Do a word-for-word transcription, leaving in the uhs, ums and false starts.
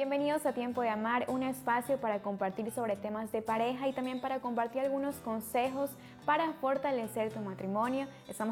Bienvenidos a Tiempo de Amar, un espacio para compartir sobre temas de pareja y también para compartir algunos consejos para fortalecer tu matrimonio. Estamos